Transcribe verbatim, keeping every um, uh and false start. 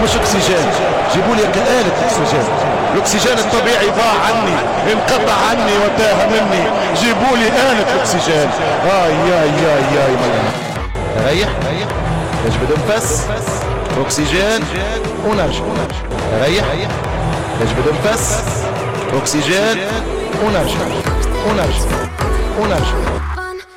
مش اكسجين، جيبوا لي آلة اكسجين. الاكسجين الطبيعي ضاع عني، انقطع عني وتاه مني، جيبوا لي آلة اكسجين. اي اي اي اي ريح اجبد انفس، اكسجين ونرجع. ريح اجبد انفس، اكسجين ونرجع ونرجع ونرجع.